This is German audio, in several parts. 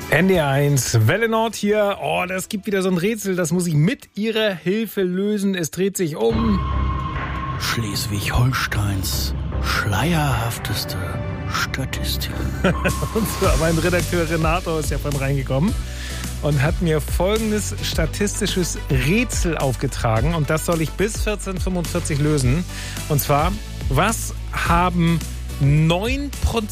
NDR1, Welle Nord hier. Oh, das gibt wieder so ein Rätsel, das muss ich mit Ihrer Hilfe lösen. Es dreht sich um Schleswig-Holsteins schleierhafteste Statistik. Und zwar mein Redakteur Renato ist ja von reingekommen und hat mir folgendes statistisches Rätsel aufgetragen. Und das soll ich bis 14:45 lösen. Und zwar, was haben 9%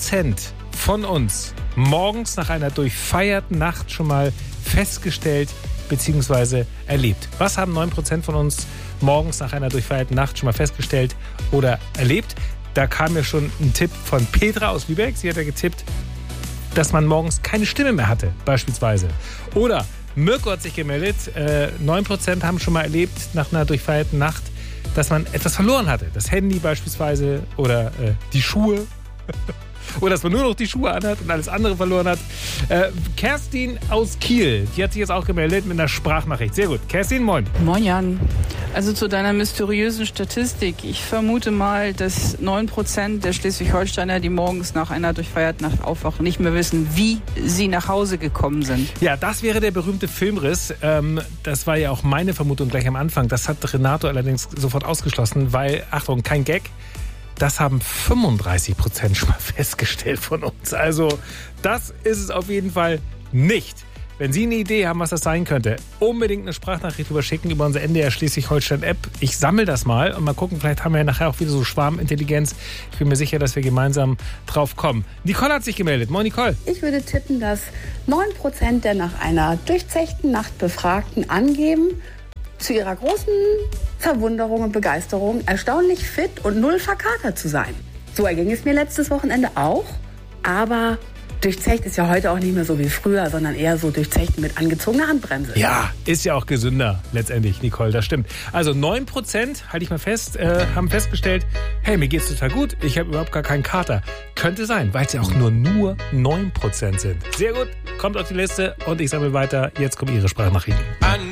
von uns morgens nach einer durchfeierten Nacht schon mal festgestellt bzw. erlebt? Was haben 9% von uns morgens nach einer durchfeierten Nacht schon mal festgestellt oder erlebt? Da kam mir schon ein Tipp von Petra aus Lübeck. Sie hat ja getippt, dass man morgens keine Stimme mehr hatte, beispielsweise. Oder Mirko hat sich gemeldet, 9% haben schon mal erlebt nach einer durchfeierten Nacht, dass man etwas verloren hatte. Das Handy beispielsweise oder die Schuhe. Oder dass man nur noch die Schuhe anhat und alles andere verloren hat. Kerstin aus Kiel, die hat sich jetzt auch gemeldet mit einer Sprachnachricht. Sehr gut. Kerstin, moin. Moin Jan. Also zu deiner mysteriösen Statistik. Ich vermute mal, dass 9% der Schleswig-Holsteiner, die morgens nach einer durchfeierten Nacht aufwachen, nicht mehr wissen, wie sie nach Hause gekommen sind. Ja, das wäre der berühmte Filmriss. Das war ja auch meine Vermutung gleich am Anfang. Das hat Renato allerdings sofort ausgeschlossen, weil, Achtung, kein Gag, das haben 35% schon mal festgestellt von uns. Also das ist es auf jeden Fall nicht. Wenn Sie eine Idee haben, was das sein könnte, unbedingt eine Sprachnachricht überschicken über unsere NDR Schleswig-Holstein-App. Ich sammle das mal und mal gucken, vielleicht haben wir ja nachher auch wieder so Schwarmintelligenz. Ich bin mir sicher, dass wir gemeinsam drauf kommen. Nicole hat sich gemeldet. Moin, Nicole. Ich würde tippen, dass 9% der nach einer durchzechten Nacht Befragten angeben, zu ihrer großen Verwunderung und Begeisterung erstaunlich fit und null verkatert zu sein. So erging es mir letztes Wochenende auch, aber durchzecht ist ja heute auch nicht mehr so wie früher, sondern eher so durchzecht mit angezogener Handbremse. Ja, ist ja auch gesünder letztendlich, Nicole, das stimmt. Also 9%, halte ich mal fest, haben festgestellt, hey, mir geht's total gut, ich habe überhaupt gar keinen Kater. Könnte sein, weil es ja auch nur 9% sind. Sehr gut, kommt auf die Liste und ich sammle weiter. Jetzt kommen Ihre Sprachnachrichten.